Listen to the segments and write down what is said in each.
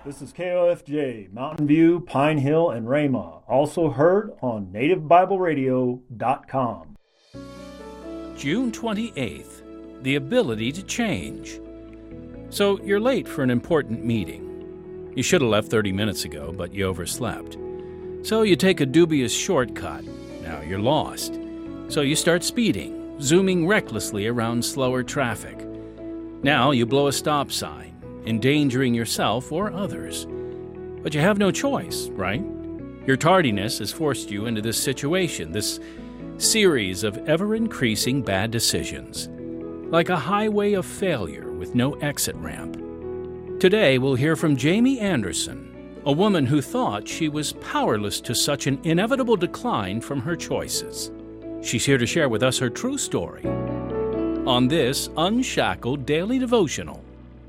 This is KOFJ, Mountain View, Pine Hill, and Ramah. Also heard on NativeBibleRadio.com. June 28th, the ability to change. So you're late for an important meeting. You should have left 30 minutes ago, but you overslept. So you take a dubious shortcut. Now you're lost. So you start speeding, zooming recklessly around slower traffic. Now you blow a stop sign, endangering yourself or others. But you have no choice, right? Your tardiness has forced you into this situation, this series of ever-increasing bad decisions, like a highway of failure with no exit ramp. Today we'll hear from Jamie Anderson, a woman who thought she was powerless to such an inevitable decline from her choices. She's here to share with us her true story on this Unshackled Daily Devotional.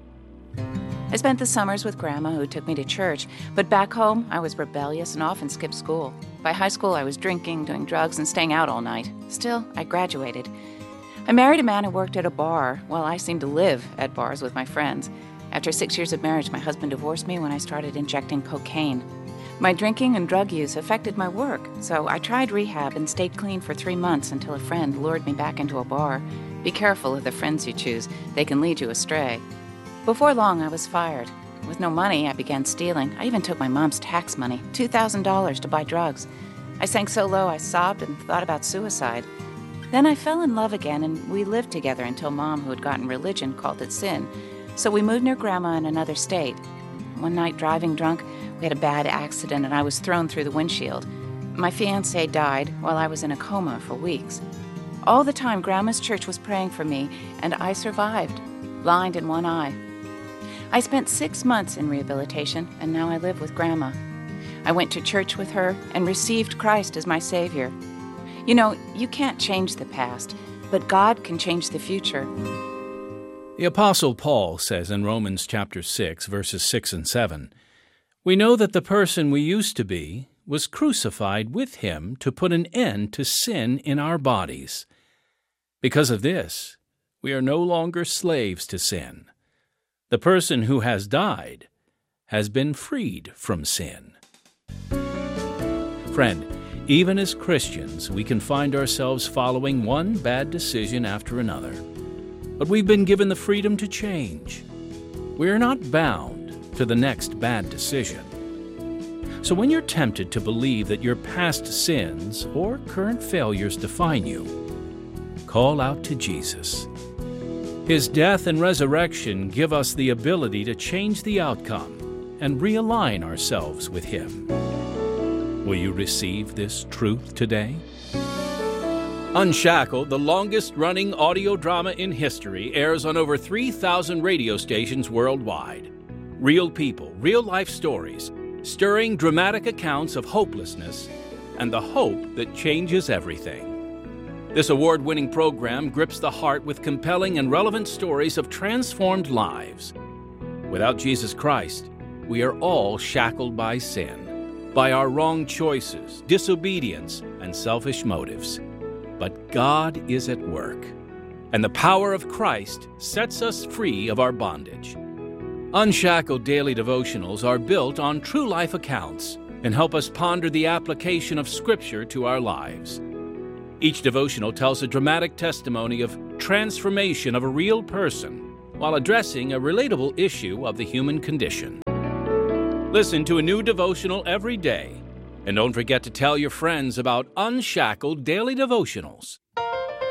I spent the summers with Grandma, who took me to church, but back home, I was rebellious and often skipped school. By high school, I was drinking, doing drugs, and staying out all night. Still, I graduated. I married a man who worked at a bar, while I seemed to live at bars with my friends. After 6 years of marriage, my husband divorced me when I started injecting cocaine. My drinking and drug use affected my work, so I tried rehab and stayed clean for 3 months until a friend lured me back into a bar. Be careful of the friends you choose. They can lead you astray. Before long, I was fired. With no money, I began stealing. I even took my mom's tax money, $2,000, to buy drugs. I sank so low I sobbed and thought about suicide. Then I fell in love again, and we lived together until Mom, who had gotten religion, called it sin. So we moved near Grandma in another state. One night, driving drunk, we had a bad accident, and I was thrown through the windshield. My fiancé died while I was in a coma for weeks. All the time, Grandma's church was praying for me, and I survived, blind in one eye. I spent 6 months in rehabilitation, and now I live with Grandma. I went to church with her and received Christ as my Savior. You know, you can't change the past, but God can change the future. The Apostle Paul says in Romans chapter 6, verses 6 and 7, "We know that the person we used to be was crucified with him to put an end to sin in our bodies. Because of this, we are no longer slaves to sin. The person who has died has been freed from sin." Friend, even as Christians, we can find ourselves following one bad decision after another. But we've been given the freedom to change. We are not bound to the next bad decision. So when you're tempted to believe that your past sins or current failures define you, call out to Jesus. His death and resurrection give us the ability to change the outcome and realign ourselves with Him. Will you receive this truth today? Unshackled, the longest-running audio drama in history, airs on over 3,000 radio stations worldwide. Real people, real-life stories, stirring dramatic accounts of hopelessness and the hope that changes everything. This award-winning program grips the heart with compelling and relevant stories of transformed lives. Without Jesus Christ, we are all shackled by sin, by our wrong choices, disobedience, and selfish motives. But God is at work, and the power of Christ sets us free of our bondage. Unshackled Daily Devotionals are built on true life accounts and help us ponder the application of Scripture to our lives. Each devotional tells a dramatic testimony of transformation of a real person while addressing a relatable issue of the human condition. Listen to a new devotional every day, and don't forget to tell your friends about Unshackled Daily Devotionals.